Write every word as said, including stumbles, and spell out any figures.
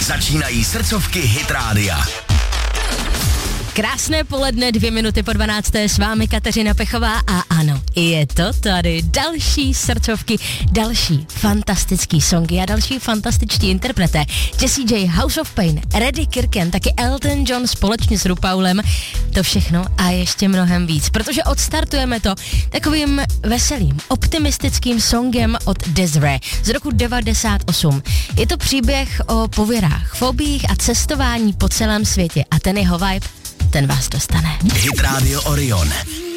Začínají srdcovky Hit Rádia. Krásné poledne, dvě minuty po dvanácté, s vámi Kateřina Pechová a ano, je to tady další srdcovky, další fantastický songy a další fantastičtí interpreté. Jessie J, House of Pain, Reddy Kirken, taky Elton John společně s RuPaulem, to všechno a ještě mnohem víc, protože odstartujeme to takovým veselým, optimistickým songem od Des'ree z roku devadesát osm. Je to příběh o pověrách, fobiích a cestování po celém světě a ten jeho vibe, ten vás dostane. Hit Radio Orion.